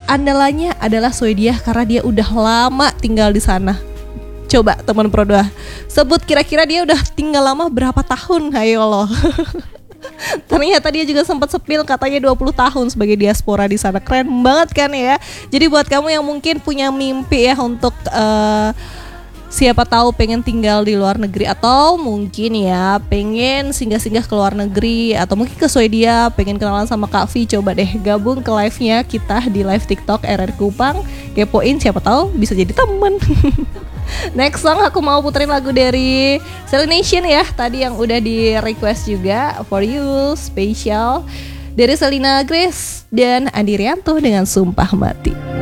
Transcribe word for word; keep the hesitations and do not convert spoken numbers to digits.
andalannya adalah Swedia karena dia udah lama tinggal di sana. Coba teman Prodoa, sebut kira-kira dia udah tinggal lama berapa tahun, ayo loh. Ternyata dia juga sempat sepil katanya dua puluh tahun sebagai diaspora di sana. Keren banget kan ya. Jadi buat kamu yang mungkin punya mimpi ya untuk uh, siapa tahu pengen tinggal di luar negeri, atau mungkin ya pengen singgah-singgah ke luar negeri, atau mungkin ke Swedia, pengen kenalan sama Kak Vi, coba deh gabung ke live-nya kita di live TikTok R R Kupang. Kepoin, siapa tahu bisa jadi temen. Next song aku mau puterin lagu dari Selination ya, tadi yang udah di request juga, For You Special dari Selena Grace dan Andi Rianto dengan Sumpah Mati.